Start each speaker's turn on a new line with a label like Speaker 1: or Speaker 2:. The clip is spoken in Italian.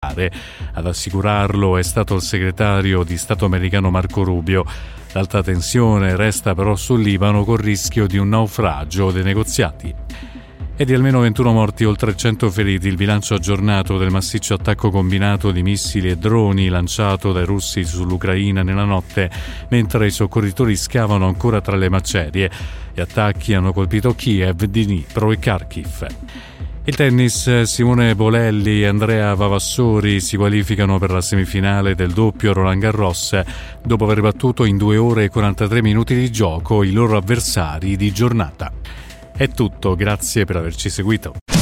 Speaker 1: nucleare. Ad assicurarlo è stato il segretario di Stato americano Marco Rubio. L'alta tensione resta però sul Libano col rischio di un naufragio dei negoziati. E di almeno 21 morti, oltre 100 feriti, il bilancio aggiornato del massiccio attacco combinato di missili e droni lanciato dai russi sull'Ucraina nella notte, mentre i soccorritori scavano ancora tra le macerie. Gli attacchi hanno colpito Kiev, Dnipro e Kharkiv. Il tennis, Simone Bolelli e Andrea Vavassori si qualificano per la semifinale del doppio Roland Garros dopo aver battuto in 2 ore e 43 minuti di gioco i loro avversari di giornata. È tutto, grazie per averci seguito.